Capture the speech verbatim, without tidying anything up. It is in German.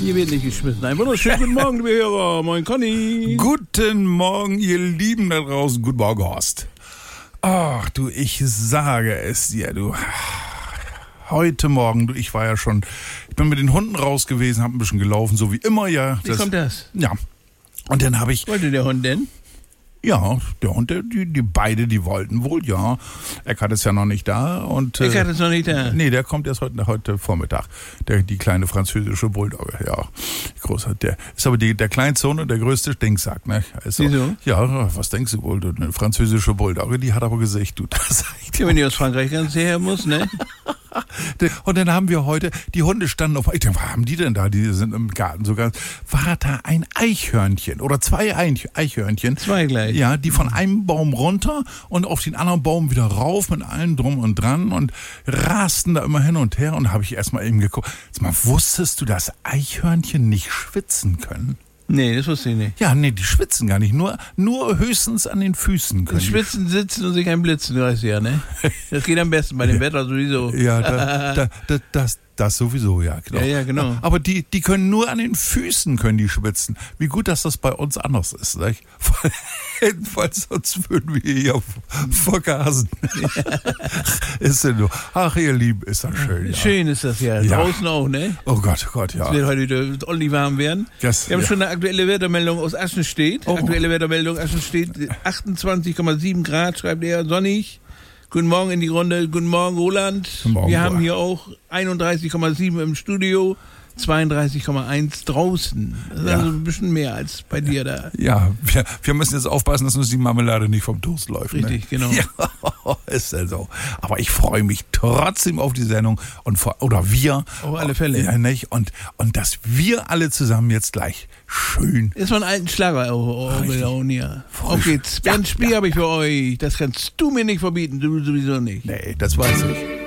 Hier wird nicht geschmissen. Einen wunderschönen guten Morgen, liebe Hörer. Moin, Conny. Guten Morgen, ihr Lieben da draußen. Guten Morgen, Horst. Ach, du, ich sage es dir, du. Heute Morgen, du, ich war ja schon, ich bin mit den Hunden raus gewesen, hab ein bisschen gelaufen, so wie immer, ja. Wie kommt das? Ja. Und dann habe ich... Wollte der Hund denn? Ja, der Hund, der, die, die beide, die wollten wohl, ja. Eckhard ist ja noch nicht da. Und, Eckhard ist noch nicht da? Nee, der kommt erst heute, heute Vormittag. Der, die kleine französische Bulldogge, ja. Großer, der ist aber die, der kleinste Hund und der größte Stinksack, ne? Also, wieso? Ja, was denkst du wohl? Eine französische Bulldogge, die hat aber gesagt, du, das ja, wenn die aus Frankreich ganz her muss, ne? Und dann haben wir heute, die Hunde standen auf, ich denke, was haben die denn da? Die sind im Garten sogar. War da ein Eichhörnchen oder zwei Eichhörnchen? Zwei gleich. Ja, die von einem Baum runter und auf den anderen Baum wieder rauf mit allen drum und dran und rasten da immer hin und her. Und da habe ich erstmal eben geguckt. Sag mal, wusstest du, dass Eichhörnchen nicht schwitzen können? Nee, das wusste ich nicht. Ja, nee, die schwitzen gar nicht. Nur, nur höchstens an den Füßen können. Schwitzen, sitzen und sich einblitzen, du weißt ja, ne? Das geht am besten bei dem Wetter sowieso. Ja, da, da, da, das, das sowieso, ja, genau. Ja, ja, genau. Aber die, die können nur an den Füßen können die schwitzen. Wie gut, dass das bei uns anders ist, nicht? Weil sonst würden wir hier vergasen. Ja. Ist denn nur, ach ihr Lieben, ist das schön. Ja. Schön ist das ja. Ja. Draußen auch, ne? Oh Gott, oh Gott, ja. Es wird heute wieder ordentlich warm werden. Das, wir haben ja. schon eine aktuelle Wettermeldung aus Aschenstedt. Oh. Aktuelle Wettermeldung Aschenstedt, achtundzwanzig Komma sieben Grad, schreibt er, sonnig. Guten Morgen in die Runde. Guten Morgen, Roland. Guten Morgen, wir haben Roland. hier auch einunddreißig Komma sieben im Studio, zweiunddreißig Komma eins draußen. Das ist Ja. also ein bisschen mehr als bei dir da. Ja, wir, wir müssen jetzt aufpassen, dass uns die Marmelade nicht vom Toast läuft. Richtig, ne? genau. Ja, ist ja so. Aber ich freue mich trotzdem auf die Sendung und vor, oder wir. Auf alle Fälle. Ja, nicht? Und, und dass wir alle zusammen jetzt gleich schön. Ist von alten Schlager auch. Richtig. Auf geht's. Ja, Ein Spiel ja, habe ich für euch. Das kannst du mir nicht verbieten, du sowieso nicht. Nee, das weiß ich.